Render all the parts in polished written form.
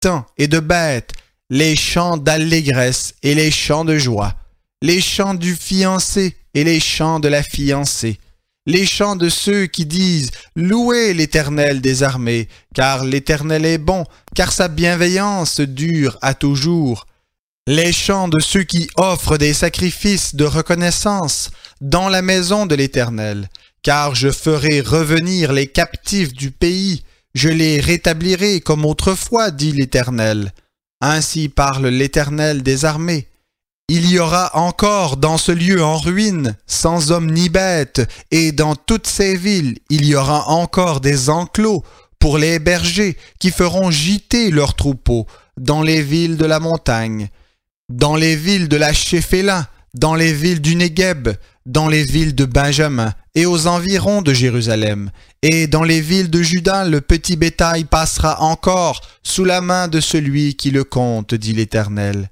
paysans et de bêtes, les chants d'allégresse et les chants de joie, les chants du fiancé et les chants de la fiancée, les chants de ceux qui disent « Louez l'Éternel des armées, car l'Éternel est bon, car sa bienveillance dure à toujours. » Les chants de ceux qui offrent des sacrifices de reconnaissance dans la maison de l'Éternel, car je ferai revenir les captifs du pays, je les rétablirai comme autrefois, dit l'Éternel. Ainsi parle l'Éternel des armées. Il y aura encore dans ce lieu en ruine, sans homme ni bête, et dans toutes ces villes, il y aura encore des enclos pour les bergers qui feront gîter leurs troupeaux dans les villes de la montagne, dans les villes de la Shéphéla, dans les villes du Négueb, dans les villes de Benjamin et aux environs de Jérusalem. Et dans les villes de Juda, le petit bétail passera encore sous la main de celui qui le compte, dit l'Éternel.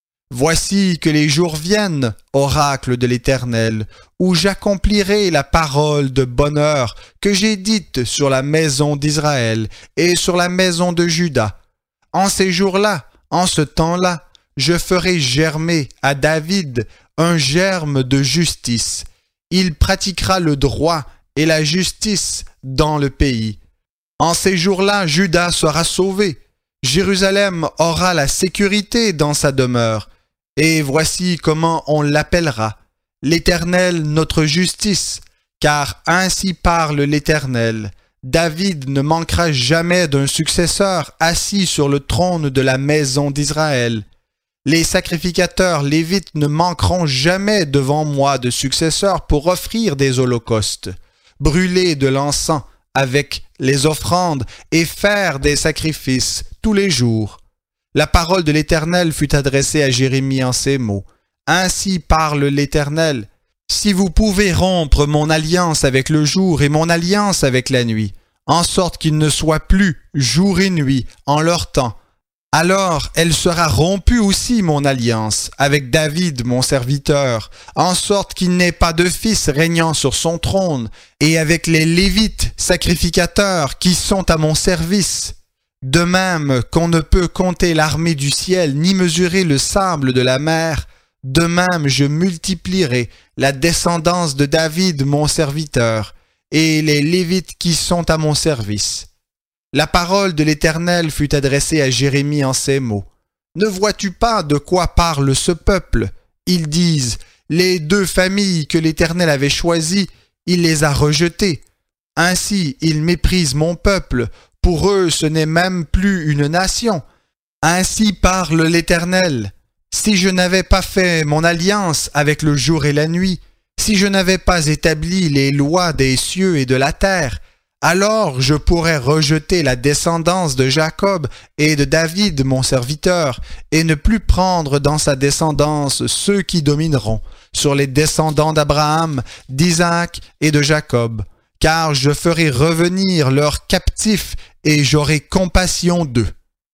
Voici que les jours viennent, oracle de l'Éternel, où j'accomplirai la parole de bonheur que j'ai dite sur la maison d'Israël et sur la maison de Juda. En ces jours-là, en ce temps-là, je ferai germer à David un germe de justice. Il pratiquera le droit et la justice dans le pays. En ces jours-là, Juda sera sauvé. Jérusalem aura la sécurité dans sa demeure. Et voici comment on l'appellera, l'Éternel notre justice, car ainsi parle l'Éternel. David ne manquera jamais d'un successeur assis sur le trône de la maison d'Israël. Les sacrificateurs lévites ne manqueront jamais devant moi de successeurs pour offrir des holocaustes, brûler de l'encens avec les offrandes et faire des sacrifices tous les jours. La parole de l'Éternel fut adressée à Jérémie en ces mots. Ainsi parle l'Éternel. Si vous pouvez rompre mon alliance avec le jour et mon alliance avec la nuit, en sorte qu'il ne soit plus jour et nuit en leur temps, alors elle sera rompue aussi mon alliance avec David mon serviteur, en sorte qu'il n'ait pas de fils régnant sur son trône, et avec les Lévites sacrificateurs qui sont à mon service. De même qu'on ne peut compter l'armée du ciel ni mesurer le sable de la mer, de même je multiplierai la descendance de David mon serviteur, et les Lévites qui sont à mon service. La parole de l'Éternel fut adressée à Jérémie en ces mots. Ne vois-tu pas de quoi parle ce peuple? Ils disent, les deux familles que l'Éternel avait choisies, il les a rejetées. Ainsi, ils méprisent mon peuple. Pour eux, ce n'est même plus une nation. Ainsi parle l'Éternel. Si je n'avais pas fait mon alliance avec le jour et la nuit, si je n'avais pas établi les lois des cieux et de la terre, alors je pourrais rejeter la descendance de Jacob et de David mon serviteur, et ne plus prendre dans sa descendance ceux qui domineront sur les descendants d'Abraham, d'Isaac et de Jacob, car je ferai revenir leurs captifs et j'aurai compassion d'eux.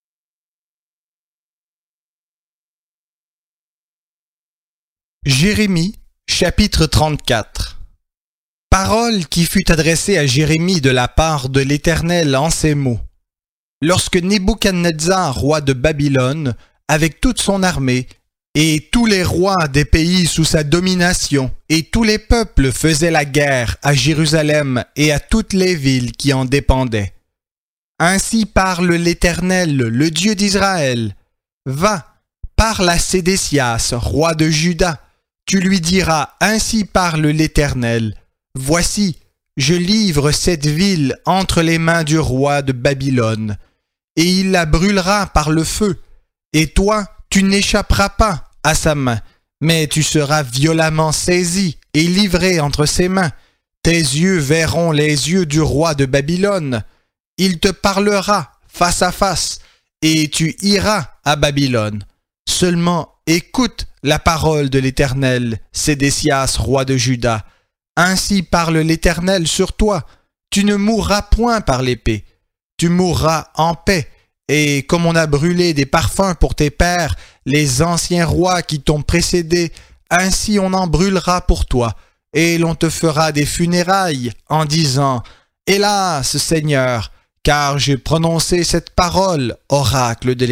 Jérémie, chapitre 34. Parole qui fut adressée à Jérémie de la part de l'Éternel en ces mots. Lorsque Nebuchadnezzar, roi de Babylone, avec toute son armée, et tous les rois des pays sous sa domination, et tous les peuples faisaient la guerre à Jérusalem et à toutes les villes qui en dépendaient. Ainsi parle l'Éternel, le Dieu d'Israël. Va, parle à Sédécias, roi de Juda. Tu lui diras, ainsi parle l'Éternel. Voici, je livre cette ville entre les mains du roi de Babylone, et il la brûlera par le feu, et toi, tu n'échapperas pas à sa main, mais tu seras violemment saisi et livré entre ses mains. Tes yeux verront les yeux du roi de Babylone. Il te parlera face à face, et tu iras à Babylone. Seulement écoute la parole de l'Éternel, Sédécias, roi de Juda. Ainsi parle l'Éternel sur toi, tu ne mourras point par l'épée, tu mourras en paix, et comme on a brûlé des parfums pour tes pères, les anciens rois qui t'ont précédé, ainsi on en brûlera pour toi, et l'on te fera des funérailles en disant « Hélas, Seigneur, car j'ai prononcé cette parole, oracle de